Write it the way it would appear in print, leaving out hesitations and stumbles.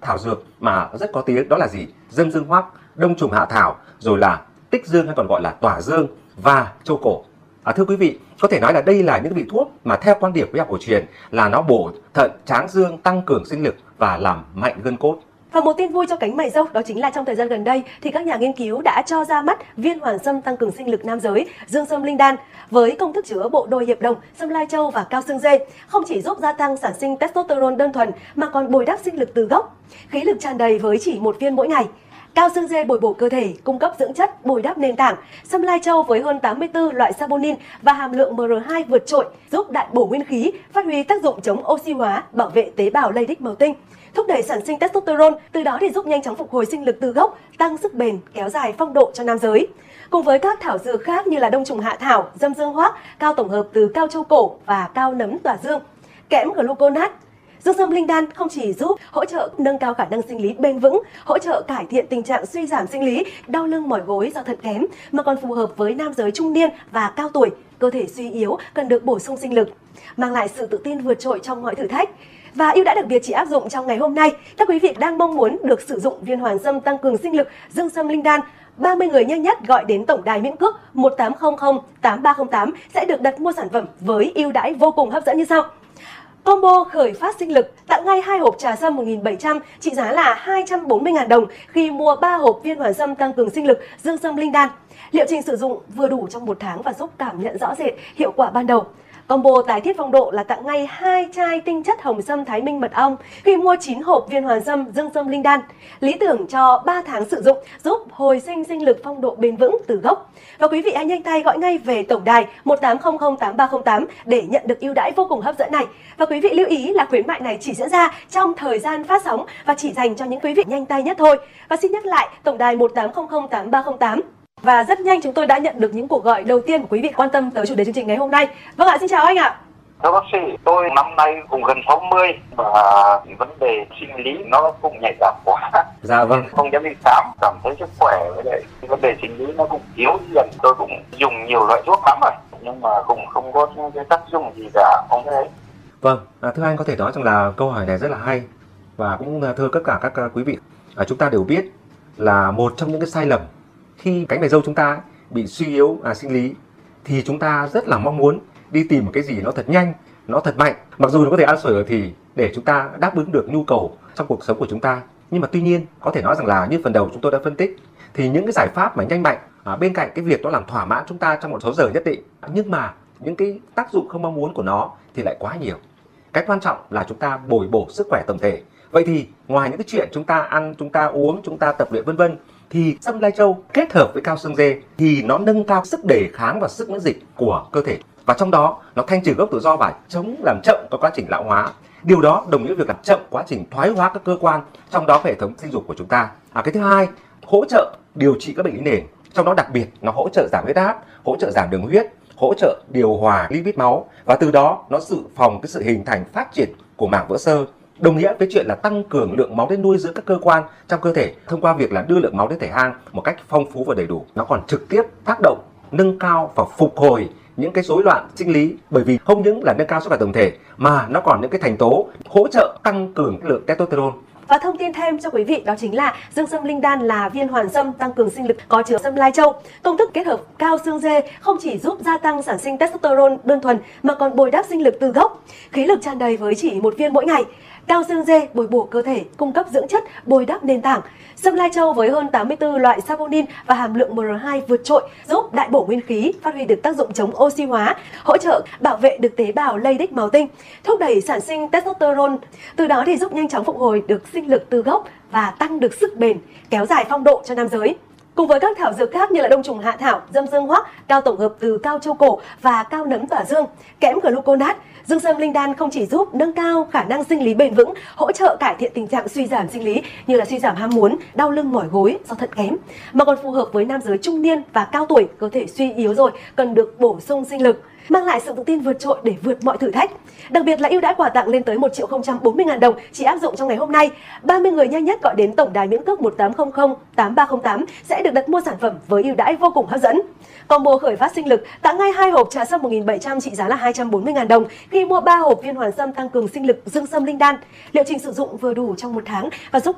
thảo dược mà rất có tiếng, đó là gì? Dâm dương hoắc, đông trùng hạ thảo, rồi là tích dương hay còn gọi là tỏa dương và châu cổ. Thưa quý vị, có thể nói là đây là những vị thuốc mà theo quan điểm của y học cổ truyền là nó bổ thận, tráng dương, tăng cường sinh lực và làm mạnh gân cốt. Và một tin vui cho cánh mày râu đó chính là trong thời gian gần đây thì các nhà nghiên cứu đã cho ra mắt viên hoàn sâm tăng cường sinh lực nam giới Dương Sâm Linh Đan với công thức chứa bộ đôi hiệp đồng, sâm lai châu và cao xương dê, không chỉ giúp gia tăng sản sinh testosterone đơn thuần mà còn bồi đắp sinh lực từ gốc, khí lực tràn đầy với chỉ một viên mỗi ngày. Cao xương dê bồi bổ cơ thể, cung cấp dưỡng chất, bồi đắp nền tảng. Sâm lai châu với hơn 84 loại saponin và hàm lượng MR2 vượt trội, giúp đại bổ nguyên khí, phát huy tác dụng chống oxy hóa, bảo vệ tế bào lây đích màu tinh, thúc đẩy sản sinh testosterone, từ đó thì giúp nhanh chóng phục hồi sinh lực từ gốc, tăng sức bền, kéo dài phong độ cho nam giới. Cùng với các thảo dược khác như là đông trùng hạ thảo, dâm dương hoắc, cao tổng hợp từ cao châu cổ và cao nấm tỏa dương, kẽm gluconat, Dương Sâm Linh Đan không chỉ giúp hỗ trợ nâng cao khả năng sinh lý bền vững, hỗ trợ cải thiện tình trạng suy giảm sinh lý, đau lưng mỏi gối do thận kém, mà còn phù hợp với nam giới trung niên và cao tuổi, cơ thể suy yếu cần được bổ sung sinh lực, mang lại sự tự tin vượt trội trong mọi thử thách. Và ưu đãi đặc biệt chỉ áp dụng trong ngày hôm nay. Các quý vị đang mong muốn được sử dụng viên hoàn sâm tăng cường sinh lực Dương Sâm Linh Đan, 30 người nhanh nhất gọi đến tổng đài miễn cước 1800 8308 sẽ được đặt mua sản phẩm với ưu đãi vô cùng hấp dẫn như sau. Combo khởi phát sinh lực tặng ngay 2 hộp trà sâm 1.700 trị giá là 240.000 đồng khi mua 3 hộp viên hoàn sâm tăng cường sinh lực Dương Sâm Linh Đan. Liệu trình sử dụng vừa đủ trong 1 tháng và giúp cảm nhận rõ rệt hiệu quả ban đầu. Combo tái thiết phong độ là tặng ngay 2 chai tinh chất hồng sâm Thái Minh mật ong khi mua 9 hộp viên hoàn sâm Dương Sâm Linh Đan. Lý tưởng cho 3 tháng sử dụng, giúp hồi sinh sinh lực phong độ bền vững từ gốc. Và quý vị hãy nhanh tay gọi ngay về tổng đài 1800 8308 để nhận được ưu đãi vô cùng hấp dẫn này. Và quý vị lưu ý là khuyến mại này chỉ diễn ra trong thời gian phát sóng và chỉ dành cho những quý vị nhanh tay nhất thôi. Và xin nhắc lại tổng đài 1800 8308. Và rất nhanh chúng tôi đã nhận được những cuộc gọi đầu tiên của quý vị quan tâm tới chủ đề chương trình ngày hôm nay. Vâng ạ, xin chào anh ạ. Thưa bác sĩ, tôi năm nay cũng gần 60 và vấn đề sinh lý nó cũng nhạy cảm quá. Dạ vâng. Không dám đi khám, cảm thấy sức khỏe với lại vấn đề sinh lý nó cũng yếu dần. Tôi cũng dùng nhiều loại thuốc lắm rồi, nhưng mà cũng không có cái tác dụng gì cả, không thấy. Vâng, thưa anh có thể nói rằng là câu hỏi này rất là hay và cũng thưa tất cả các quý vị, chúng ta đều biết là một trong những cái sai lầm khi cánh mày râu chúng ta bị suy yếu sinh lý thì chúng ta rất là mong muốn đi tìm một cái gì nó thật nhanh, nó thật mạnh, mặc dù nó có thể ăn sổi ở thì để chúng ta đáp ứng được nhu cầu trong cuộc sống của chúng ta. Nhưng mà tuy nhiên có thể nói rằng là như phần đầu chúng tôi đã phân tích thì những cái giải pháp mà nhanh mạnh bên cạnh cái việc nó làm thỏa mãn chúng ta trong một số giờ nhất định, nhưng mà những cái tác dụng không mong muốn của nó thì lại quá nhiều. Cái quan trọng là chúng ta bồi bổ sức khỏe tổng thể. Vậy thì ngoài những cái chuyện chúng ta ăn, chúng ta uống, chúng ta tập luyện vân vân thì sâm lai châu kết hợp với cao xương dê thì nó nâng cao sức đề kháng và sức miễn dịch của cơ thể, và trong đó nó thanh trừ gốc tự do và chống làm chậm cái quá trình lão hóa. Điều đó đồng nghĩa việc làm chậm quá trình thoái hóa các cơ quan, trong đó hệ thống sinh dục của chúng ta. Cái thứ hai, hỗ trợ điều trị các bệnh lý nền, trong đó đặc biệt nó hỗ trợ giảm huyết áp, hỗ trợ giảm đường huyết, hỗ trợ điều hòa lipid máu, và từ đó nó dự phòng cái sự hình thành phát triển của mảng vữa xơ, đồng nghĩa với chuyện là tăng cường lượng máu đến nuôi dưỡng các cơ quan trong cơ thể thông qua việc là đưa lượng máu đến thể hang một cách phong phú và đầy đủ. Nó còn trực tiếp tác động nâng cao và phục hồi những cái rối loạn sinh lý, bởi vì không những là nâng cao sức khỏe tổng thể mà nó còn những cái thành tố hỗ trợ tăng cường lượng testosterone. Và thông tin thêm cho quý vị đó chính là Dương Sâm Linh Đan là viên hoàn sâm tăng cường sinh lực có chứa sâm lai châu. Công thức kết hợp cao xương dê không chỉ giúp gia tăng sản sinh testosterone đơn thuần mà còn bồi đắp sinh lực từ gốc, khí lực tràn đầy với chỉ một viên mỗi ngày. Cao xương dê bồi bổ cơ thể, cung cấp dưỡng chất, bồi đắp nền tảng. Sâm lai châu với hơn 84 loại saponin và hàm lượng MR2 vượt trội, giúp đại bổ nguyên khí, phát huy được tác dụng chống oxy hóa, hỗ trợ bảo vệ được tế bào lây đích màu tinh, thúc đẩy sản sinh testosterone, từ đó thì giúp nhanh chóng phục hồi được sinh lực từ gốc và tăng được sức bền, kéo dài phong độ cho nam giới. Cùng với các thảo dược khác như là đông trùng hạ thảo, dâm dương hoắc, cao tổng hợp từ cao châu cổ và cao nấm tỏa dương, kẽm gluconat, Dương Sâm Linh Đan không chỉ giúp nâng cao khả năng sinh lý bền vững, hỗ trợ cải thiện tình trạng suy giảm sinh lý như là suy giảm ham muốn, đau lưng mỏi gối do thận kém, mà còn phù hợp với nam giới trung niên và cao tuổi, cơ thể suy yếu rồi cần được bổ sung sinh lực, mang lại sự tự tin vượt trội để vượt mọi thử thách. Đặc biệt là ưu đãi quà tặng lên tới 1.040.000 đồng chỉ áp dụng trong ngày hôm nay. 30 người nhanh nhất gọi đến tổng đài miễn cước 1800 8308 sẽ được đặt mua sản phẩm với ưu đãi vô cùng hấp dẫn. Combo khởi phát sinh lực tặng ngay 2 hộp trà sâm 1.700 trị giá là 240.000 đồng khi mua 3 hộp viên hoàn sâm tăng cường sinh lực Dương Sâm Linh Đan. Liệu trình sử dụng vừa đủ trong 1 tháng và giúp